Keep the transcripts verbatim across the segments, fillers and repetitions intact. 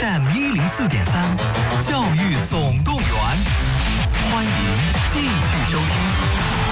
F M 一零四点三，教育总动员，欢迎继续收听。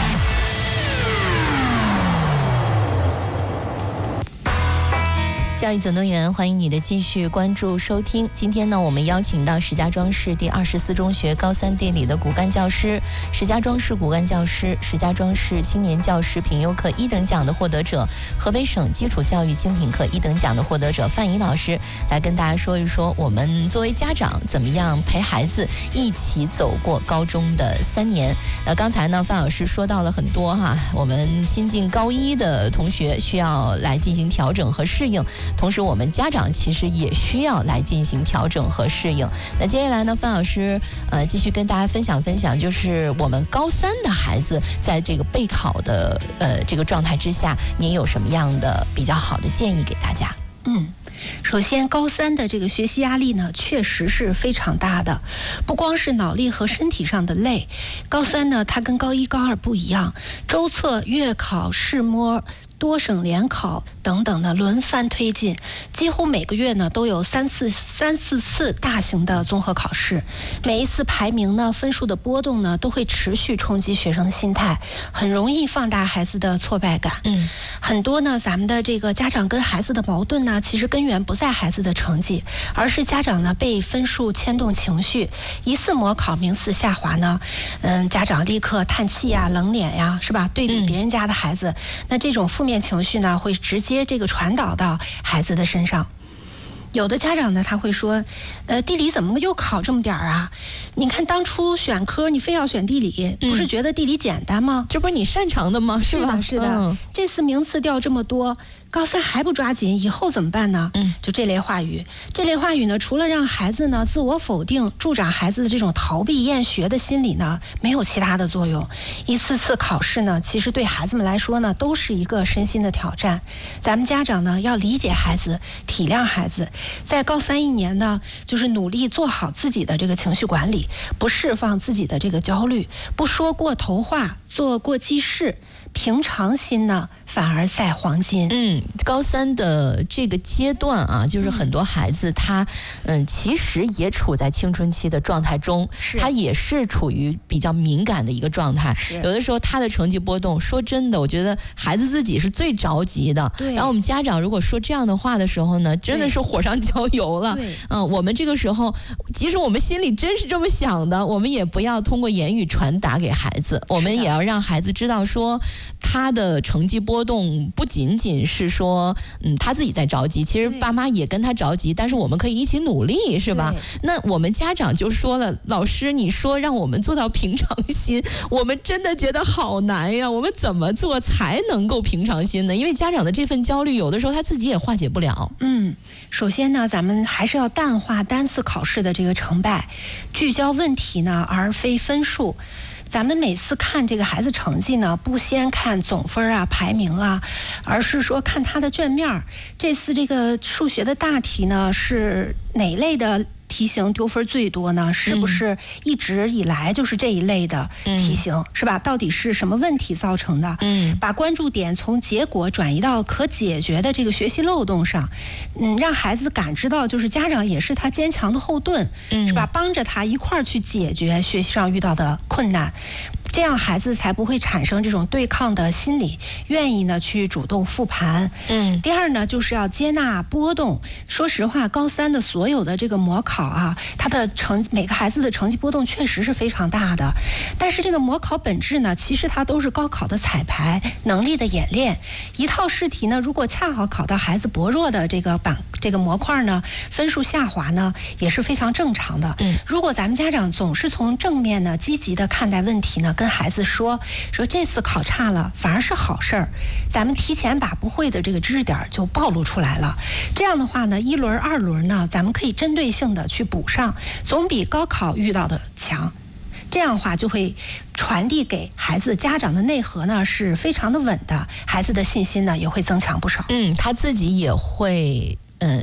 教育总动员，欢迎你的继续关注收听。今天呢，我们邀请到石家庄市第二十四中学高三地理的骨干教师、石家庄市骨干教师、石家庄市青年教师评优课一等奖的获得者、河北省基础教育精品课一等奖的获得者范怡老师，来跟大家说一说我们作为家长怎么样陪孩子一起走过高中的三年。那刚才呢，范老师说到了很多哈，我们新进高一的同学需要来进行调整和适应。同时我们家长其实也需要来进行调整和适应。那接下来呢，范老师呃继续跟大家分享分享，就是我们高三的孩子在这个备考的呃这个状态之下，您有什么样的比较好的建议给大家？ 嗯，首先高三的这个学习压力呢，确实是非常大的，不光是脑力和身体上的累。高三呢，它跟高一高二不一样，周测、月考、试模、多省联考等等的轮番推进，几乎每个月呢都有三四三四次大型的综合考试，每一次排名呢分数的波动呢都会持续冲击学生的心态，很容易放大孩子的挫败感。嗯，很多呢咱们的这个家长跟孩子的矛盾呢，其实根源不在孩子的成绩，而是家长呢被分数牵动情绪，一次模考名次下滑呢，嗯，家长立刻叹气呀、冷脸呀，是吧？对比别人家的孩子，嗯、那这种负面情绪呢，会直接这个传导到孩子的身上。有的家长呢，他会说，呃，地理怎么又考这么点儿啊？你看当初选科，你非要选地理，不是觉得地理简单吗？ 嗯、这不是你擅长的吗？是吧？ 是的，是的。嗯、这次名次掉这么多，高三还不抓紧，以后怎么办呢？嗯，就这类话语，这类话语呢，除了让孩子呢自我否定，助长孩子的这种逃避厌学的心理呢，没有其他的作用。一次次考试呢，其实对孩子们来说呢，都是一个身心的挑战。咱们家长呢，要理解孩子，体谅孩子。在高三一年呢，就是努力做好自己的这个情绪管理，不释放自己的这个焦虑，不说过头话，做过激事，平常心呢反而赛黄金。 嗯，高三的这个阶段啊，就是很多孩子他嗯其实也处在青春期的状态中，他也是处于比较敏感的一个状态。有的时候他的成绩波动，说真的，我觉得孩子自己是最着急的。对。然后我们家长如果说这样的话的时候呢，真的是火上浇油了。对。嗯，我们这个时候，即使我们心里真是这么想的，我们也不要通过言语传达给孩子，我们也要让孩子知道说，他的成绩波动不仅仅是说，嗯，他自己在着急，其实爸妈也跟他着急，但是我们可以一起努力，是吧？那我们家长就说了，老师，你说让我们做到平常心，我们真的觉得好难呀，我们怎么做才能够平常心呢？因为家长的这份焦虑，有的时候他自己也化解不了。 嗯，首先呢，咱们还是要淡化单次考试的这个成败，聚焦问题呢，而非分数。咱们每次看这个孩子成绩呢，不先看总分啊、排名啊，而是说看他的卷面。这次这个数学的大题呢，是哪类的题型丢分最多呢？是不是一直以来就是这一类的题型，嗯、是吧？到底是什么问题造成的？嗯，把关注点从结果转移到可解决的这个学习漏洞上，嗯，让孩子感知到，就是家长也是他坚强的后盾，嗯、是吧？帮着他一块儿去解决学习上遇到的困难。这样孩子才不会产生这种对抗的心理，愿意呢去主动复盘。嗯，第二呢，就是要接纳波动。说实话，高三的所有的这个模考啊，它的成每个孩子的成绩波动确实是非常大的。但是这个模考本质呢，其实它都是高考的彩排，能力的演练。一套试题呢，如果恰好考到孩子薄弱的这个板这个模块呢，分数下滑呢，也是非常正常的。嗯，如果咱们家长总是从正面呢，积极的看待问题呢，跟孩子说说这次考差了反而是好事儿，咱们提前把不会的这个知识点就暴露出来了。这样的话呢，一轮二轮呢，咱们可以针对性的去补上，总比高考遇到的强。这样的话就会传递给孩子家长的内核呢是非常的稳的，孩子的信心呢也会增强不少。 嗯，他自己也会呃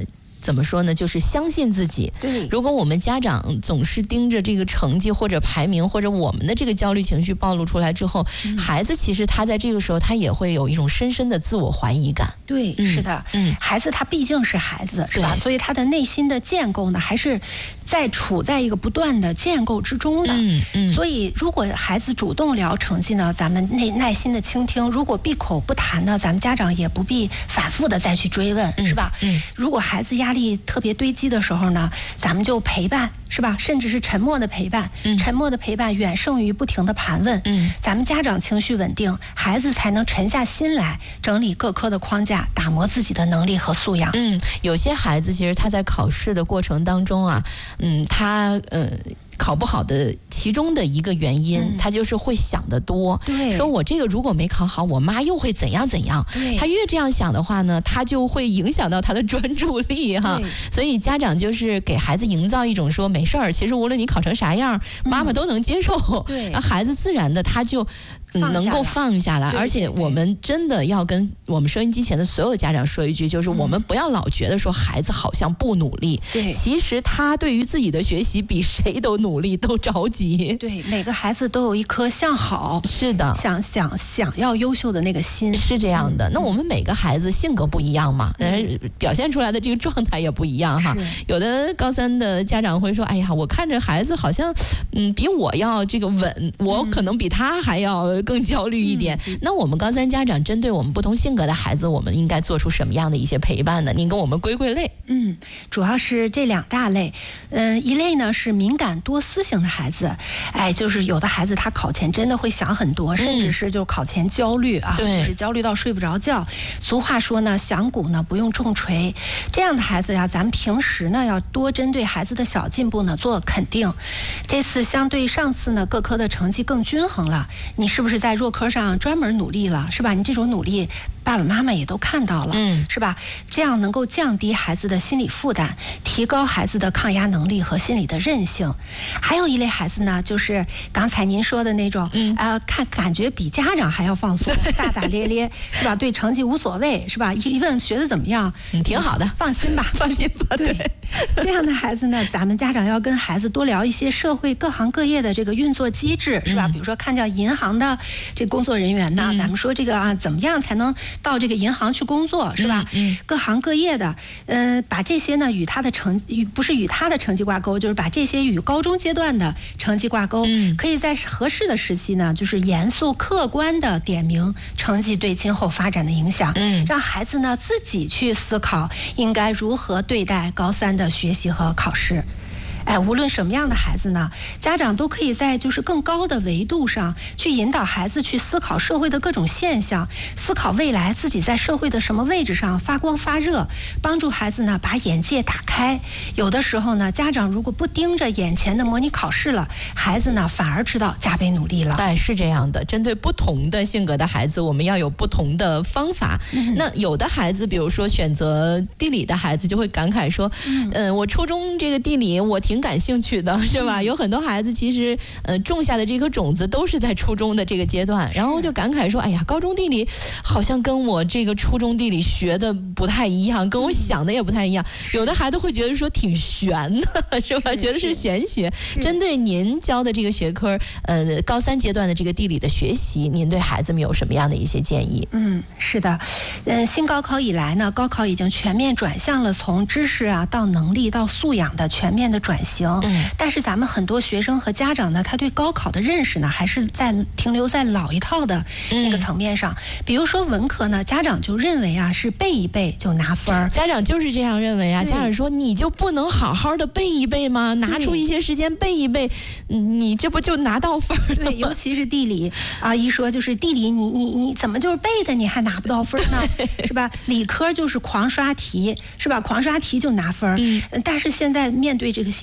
怎么说呢？就是相信自己。 对， 如果我们家长总是盯着这个成绩或者排名，或者我们的这个焦虑情绪暴露出来之后，嗯、孩子其实他在这个时候他也会有一种深深的自我怀疑感。 对，嗯、是的，嗯，孩子他毕竟是孩子，是吧？所以他的内心的建构呢，还是在处在一个不断的建构之中的。嗯嗯。所以，如果孩子主动聊成绩呢，咱们耐耐心的倾听；如果闭口不谈呢，咱们家长也不必反复的再去追问，嗯、是吧？嗯。如果孩子压力特别堆积的时候呢，咱们就陪伴，是吧？甚至是沉默的陪伴，嗯、沉默的陪伴远胜于不停的盘问。嗯。咱们家长情绪稳定，孩子才能沉下心来整理各科的框架，打磨自己的能力和素养。嗯， 有些孩子其实他在考试的过程当中啊，嗯，他呃。考不好的其中的一个原因，嗯、他就是会想得多。对，说我这个如果没考好，我妈又会怎样怎样。他越这样想的话呢，他就会影响到他的专注力哈。所以家长就是给孩子营造一种说没事儿，其实无论你考成啥样，嗯、妈妈都能接受。对，让孩子自然的他就。嗯、能够放下来，而且我们真的要跟我们收音机前的所有家长说一句，就是我们不要老觉得说孩子好像不努力，对，其实他对于自己的学习比谁都努力，都着急。 对，每个孩子都有一颗向好， 是的， 想想想要优秀的那个心， 是这样的。嗯、那我们每个孩子性格不一样嘛，嗯、表现出来的这个状态也不一样哈。有的高三的家长会说，哎呀，我看着孩子好像，嗯，比我要这个稳，我可能比他还要。更焦虑一点，嗯、那我们高三家长针对我们不同性格的孩子，我们应该做出什么样的一些陪伴呢？您给我们归归类。 嗯，主要是这两大类。嗯，一类呢是敏感多思型的孩子，哎，就是有的孩子他考前真的会想很多，嗯、甚至是就考前焦虑啊，就是焦虑到睡不着觉。俗话说呢，响鼓呢不用重锤。这样的孩子呀，咱们平时呢要多针对孩子的小进步呢做肯定。这次相对上次呢，各科的成绩更均衡了，你是不是？是在弱科上专门努力了，是吧？你这种努力，爸爸妈妈也都看到了，嗯，是吧？这样能够降低孩子的心理负担，提高孩子的抗压能力和心理的韧性。还有一类孩子呢，就是刚才您说的那种，嗯，呃，看感觉比家长还要放松，大大咧咧，是吧？对成绩无所谓，是吧？一问学的怎么样， 嗯，挺好的， 放心吧， 放心吧。对， 这样的孩子呢，咱们家长要跟孩子多聊一些社会各行各业的这个运作机制，是吧？嗯、比如说看见银行的。这工作人员呢，嗯、咱们说这个啊，怎么样才能到这个银行去工作，是吧？嗯嗯、各行各业的，嗯、呃，把这些呢与他的成与不是与他的成绩挂钩，就是把这些与高中阶段的成绩挂钩，嗯、可以在合适的时期呢，就是严肃客观的点明成绩对今后发展的影响，嗯、让孩子呢自己去思考应该如何对待高三的学习和考试。哎，无论什么样的孩子呢，家长都可以在就是更高的维度上去引导孩子去思考社会的各种现象，思考未来自己在社会的什么位置上发光发热，帮助孩子呢把眼界打开。有的时候呢，家长如果不盯着眼前的模拟考试了，孩子呢反而知道加倍努力了。 哎，是这样的，针对不同的性格的孩子，我们要有不同的方法。嗯、那有的孩子，比如说选择地理的孩子，就会感慨说，嗯、呃，我初中这个地理我挺感兴趣的，是吧？有很多孩子其实呃种下的这颗种子都是在初中的这个阶段，然后就感慨说，哎呀，高中地理好像跟我这个初中地理学的不太一样，跟我想的也不太一样。有的孩子会觉得说挺悬的，是吧？觉得是玄学。针对您教的这个学科，呃，高三阶段的这个地理的学习，您对孩子们有什么样的一些建议？ 嗯，是的，嗯，新高考以来呢，高考已经全面转向了从知识啊到能力到素养的全面的转行。嗯，但是咱们很多学生和家长呢，他对高考的认识呢，还是在停留在老一套的那个层面上。嗯、比如说文科呢，家长就认为啊，是背一背就拿分儿。 家长就是这样认为啊。家长说，你就不能好好的背一背吗？拿出一些时间背一背，你这不就拿到分儿了吗？ 对，尤其是地理啊，一说就是地理，你你你怎么就是背的，你还拿不到分呢？是吧？理科就是狂刷题，是吧？狂刷题就拿分儿。嗯，但是现在面对这个新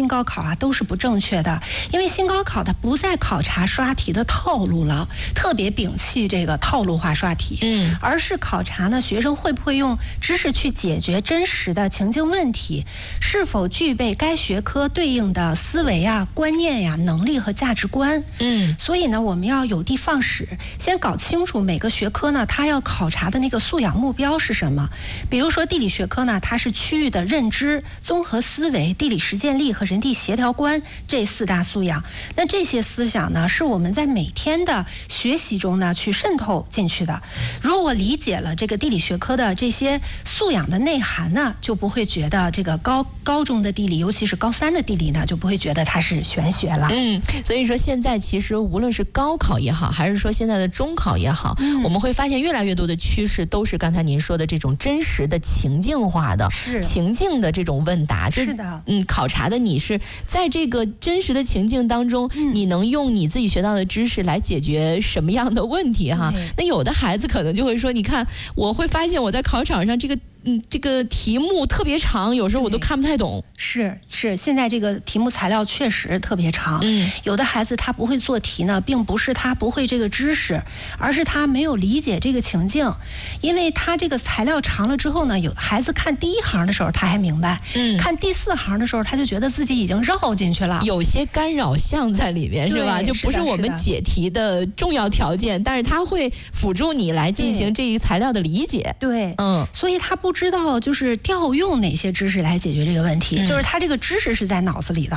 高考啊都是不正确的，因为新高考它不再考察刷题的套路了，特别摒弃这个套路化刷题，嗯，而是考察呢学生会不会用知识去解决真实的情境问题，是否具备该学科对应的思维啊、观念呀、能力和价值观。嗯，所以呢，我们要有的放矢，先搞清楚每个学科呢，它要考察的那个素养目标是什么。比如说地理学科呢，它是区域的认知、综合思维、地理实践力和人地协调观这四大素养。那这些思想呢，是我们在每天的学习中呢去渗透进去的。如果理解了这个地理学科的这些素养的内涵呢，就不会觉得这个高高中的地理，尤其是高三的地理呢，就不会觉得它是玄学了。 嗯，所以说现在其实无论是高考也好，还是说现在的中考也好，嗯、我们会发现越来越多的趋势都是刚才您说的这种真实的情境化的情境的这种问答， 是的， 嗯，考察的你是在这个真实的情境当中，嗯、你能用你自己学到的知识来解决什么样的问题哈？那有的孩子可能就会说，你看，我会发现我在考场上这个。嗯，这个题目特别长，有时候我都看不太懂。 是是，现在这个题目材料确实特别长。嗯，有的孩子他不会做题呢，并不是他不会这个知识，而是他没有理解这个情境。因为他这个材料长了之后呢，有孩子看第一行的时候他还明白，嗯，看第四行的时候他就觉得自己已经绕进去了， 有些干扰项在里面，是吧？就不是我们解题的重要条件，但是他会辅助你来进行这一材料的理解。 对，嗯，所以他不。不知道就是调用哪些知识来解决这个问题，嗯、就是他这个知识是在脑子里的，